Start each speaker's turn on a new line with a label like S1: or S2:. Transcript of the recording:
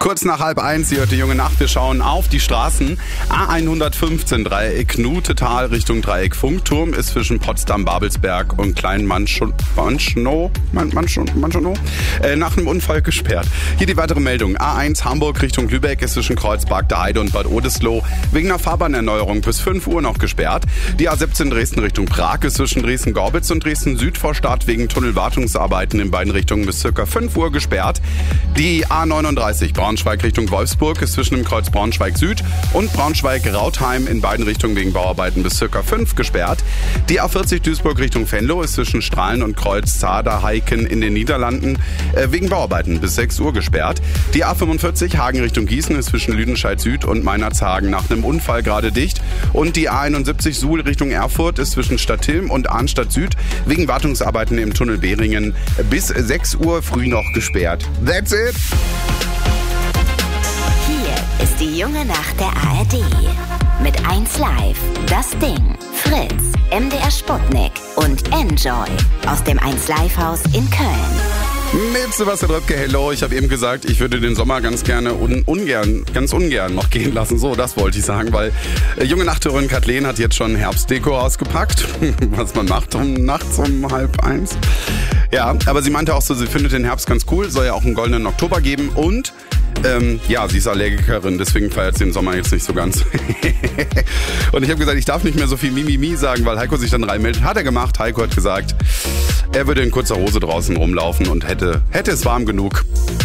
S1: Kurz nach 12:30, hier hört die junge Nacht. Wir schauen auf die Straßen. A115 Dreieck Knutetal Richtung Dreieck Funkturm ist zwischen Potsdam-Babelsberg und Kleinmanschnow nach einem Unfall gesperrt. Hier die weitere Meldung. A1 Hamburg Richtung Lübeck ist zwischen Kreuzberg der Heide und Bad Oldesloe wegen einer Fahrbahnerneuerung bis 5 Uhr noch gesperrt. Die A17 Dresden Richtung Prag ist zwischen Dresden-Gorbitz und Dresden-Südvorstadt wegen Tunnelwartungsarbeiten in beiden Richtungen bis ca. 5 Uhr gesperrt. Die A39 Braunschweig Richtung Wolfsburg ist zwischen dem Kreuz Braunschweig Süd und Braunschweig-Rautheim in beiden Richtungen wegen Bauarbeiten bis ca. 5 gesperrt. Die A40 Duisburg Richtung Venlo ist zwischen Strahlen und Kreuz Zader-Heiken in den Niederlanden wegen Bauarbeiten bis 6 Uhr gesperrt. Die A45 Hagen Richtung Gießen ist zwischen Lüdenscheid Süd und Meinerzhagen nach einem Unfall gerade dicht. Und die A71 Suhl Richtung Erfurt ist zwischen Stadthilm und Arnstadt Süd wegen Wartungsarbeiten im Tunnel Behringen bis 6 Uhr früh noch gesperrt. That's it!
S2: Hier ist die junge Nacht der ARD. Mit 1Live, Das Ding, Fritz, MDR Sputnik und Enjoy aus dem 1Live-Haus in Köln.
S1: Mit Sebastian Röpke, hello. Ich habe eben gesagt, ich würde den Sommer ganz gerne ganz ungern noch gehen lassen. So, das wollte ich sagen, weil junge Nachthörerin Kathleen hat jetzt schon Herbstdeko ausgepackt, was man macht nachts um 12:30. Ja, aber sie meinte auch so, sie findet den Herbst ganz cool, soll ja auch einen goldenen Oktober geben und ja, sie ist Allergikerin, deswegen feiert sie den Sommer jetzt nicht so ganz. Und ich habe gesagt, ich darf nicht mehr so viel Mimimi sagen, weil Heiko sich dann reinmeldet. Hat er gemacht. Heiko hat gesagt, er würde in kurzer Hose draußen rumlaufen und hätte es warm genug.